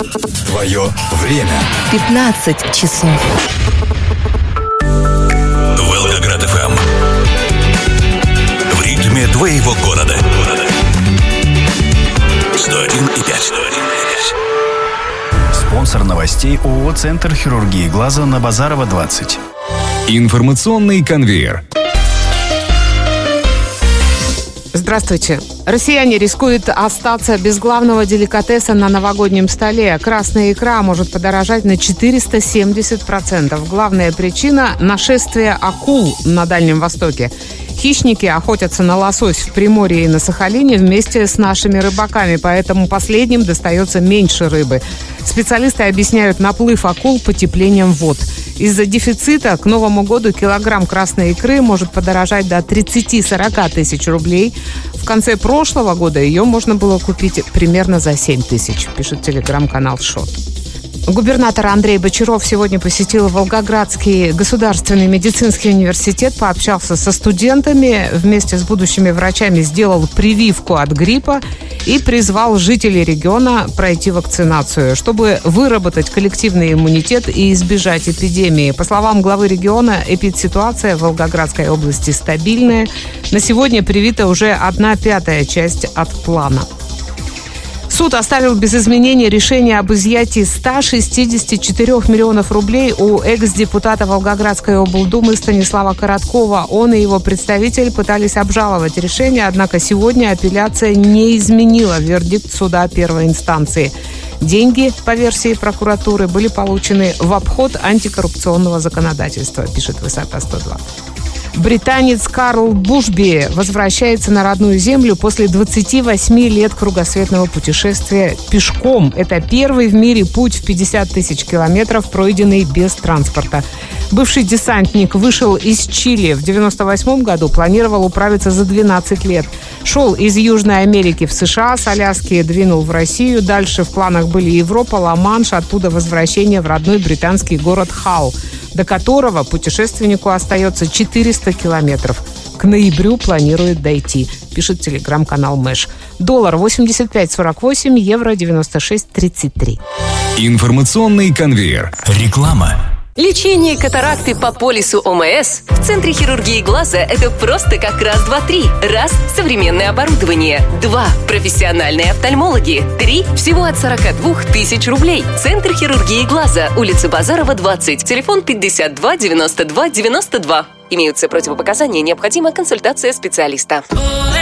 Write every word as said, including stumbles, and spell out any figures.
Твое время. пятнадцать часов. Волгоград эф эм. В ритме твоего города. сто один и пять. Спонсор новостей ООО «Центр хирургии глаза» на Базарова, двадцать. Информационный конвейер. Здравствуйте. Россияне рискуют остаться без главного деликатеса на новогоднем столе. Красная икра может подорожать на четыреста семьдесят процентов. Главная причина – нашествие акул на Дальнем Востоке. Хищники охотятся на лосось в Приморье и на Сахалине вместе с нашими рыбаками, поэтому последним достается меньше рыбы. Специалисты объясняют наплыв акул потеплением вод. Из-за дефицита к Новому году килограмм красной икры может подорожать до тридцать-сорок тысяч рублей. В конце прошлого года ее можно было купить примерно за семь тысяч, пишет телеграм-канал «Шот». Губернатор Андрей Бочаров сегодня посетил Волгоградский государственный медицинский университет, пообщался со студентами, вместе с будущими врачами сделал прививку от гриппа и призвал жителей региона пройти вакцинацию, чтобы выработать коллективный иммунитет и избежать эпидемии. По словам главы региона, эпидситуация в Волгоградской области стабильная. На сегодня привита уже одна пятая часть от плана. Суд оставил без изменений решение об изъятии ста шестидесяти четырёх миллионов рублей у экс-депутата Волгоградской облдумы Станислава Короткова. Он и его представитель пытались обжаловать решение, однако сегодня апелляция не изменила вердикт суда первой инстанции. Деньги, по версии прокуратуры, были получены в обход антикоррупционного законодательства, пишет Высота сто два. Британец Карл Бушби возвращается на родную землю после двадцати восьми лет кругосветного путешествия пешком. Это первый в мире путь в пятьдесят тысяч километров, пройденный без транспорта. Бывший десантник вышел из Чили в девяносто восьмом году, планировал управиться за двенадцать лет. Шел из Южной Америки в США, с Аляски двинул в Россию. Дальше в планах были Европа, Ла-Манш, оттуда возвращение в родной британский город Халл, до которого путешественнику остается четыреста километров. К ноябрю планирует дойти, пишет телеграм-канал Мэш. Доллар восемьдесят пять сорок восемь, евро девяносто шесть тридцать три. Информационный конвейер. Реклама. Лечение катаракты по полису ОМС в Центре хирургии глаза – это просто как раз, два, три. Раз – современное оборудование. Два – профессиональные офтальмологи. Три – всего от сорока двух тысяч рублей. Центр хирургии глаза, улица Базарова, двадцать. Телефон пятьдесят два девяносто два девяносто два. Имеются противопоказания, необходима консультация специалиста.